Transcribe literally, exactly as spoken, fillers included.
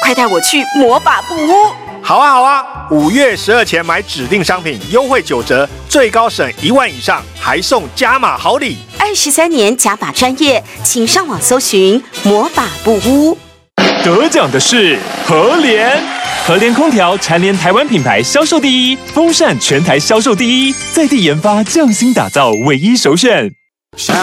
快带我去魔法布屋。 好啊好啊，五月十二前买指定商品，优惠九折，最高省一万以上，还送加码好礼。 二十三年加码专业，请上网搜寻魔法布屋。 得奖的是和联，和联空调蝉联台湾品牌销售第一，风扇全台销售第一，在地研发匠心打造唯一首选。